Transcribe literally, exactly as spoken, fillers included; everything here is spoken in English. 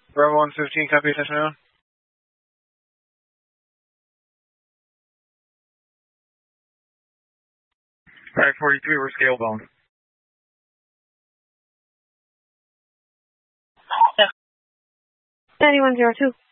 Bravo one fifteen, copy touchdown. Alright, forty-three, we're scale bound. ninety-one zero two.